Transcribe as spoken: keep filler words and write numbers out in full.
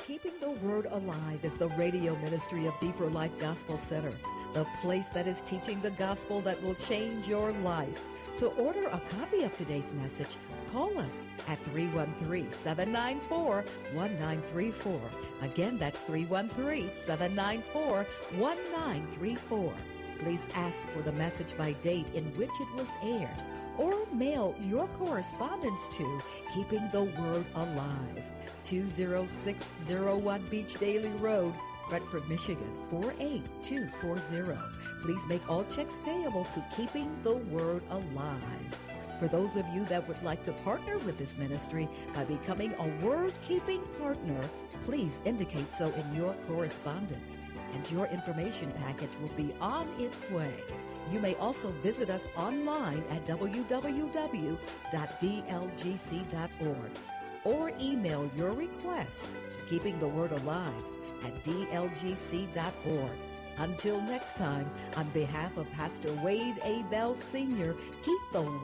Keeping the Word Alive is the radio ministry of Deeper Life Gospel Center, the place that is teaching the gospel that will change your life. To order a copy of today's message, call us at three one three, seven nine four, one nine three four. Again, that's three one three, seven nine four, one nine three four. Please ask for the message by date in which it was aired, or mail your correspondence to Keeping the Word Alive, two oh six oh one Beach Daily Road, Redford, Michigan, four eight two four zero. Please make all checks payable to Keeping the Word Alive. For those of you that would like to partner with this ministry by becoming a word-keeping partner, please indicate so in your correspondence, and your information package will be on its way. You may also visit us online at w w w dot d l g c dot org or email your request to Keeping the Word Alive at d l g c dot org. Until next time, on behalf of Pastor Wade A. Bell Senior, keep the